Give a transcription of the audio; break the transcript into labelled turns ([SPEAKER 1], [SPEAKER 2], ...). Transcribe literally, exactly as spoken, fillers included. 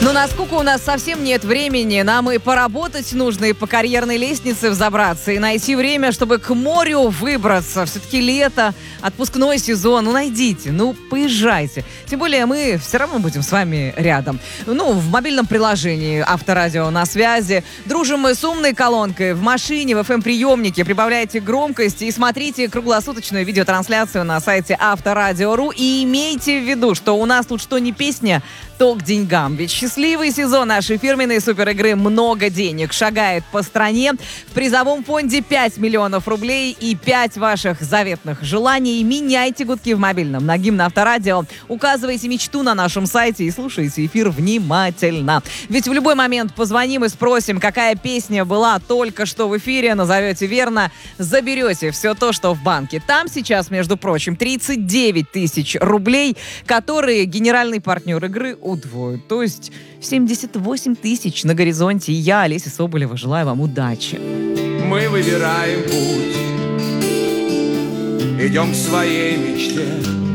[SPEAKER 1] Ну, насколько у нас совсем нет времени, нам и поработать нужно, и по карьерной лестнице взобраться, и найти время, чтобы к морю выбраться. Все-таки лето, отпускной сезон. Ну, найдите, ну, поезжайте. Тем более мы все равно будем с вами рядом. Ну, в мобильном приложении Авторадио на связи. Дружим мы с умной колонкой, в машине, в эф эм-приемнике. Прибавляйте громкость и смотрите круглосуточную видеотрансляцию на сайте Авторадио точка ру. И имейте в виду, что у нас тут что не песня, то к деньгам. Ведь счастливый сезон нашей фирменной суперигры «Много денег» шагает по стране. В призовом фонде пять миллионов рублей и пять ваших заветных желаний. Меняйте гудки в мобильном на гимн Авторадио. Указывайте мечту на нашем сайте и слушайте эфир внимательно. Ведь в любой момент позвоним и спросим, какая песня была только что в эфире. Назовете верно, заберете все то, что в банке. Там сейчас, между прочим, тридцать девять тысяч рублей, которые генеральный партнер игры удвоит. То есть семьдесят восемь тысяч на горизонте. И я, Олеся Соболева, желаю вам удачи.
[SPEAKER 2] Мы выбираем путь, идем к своей мечте.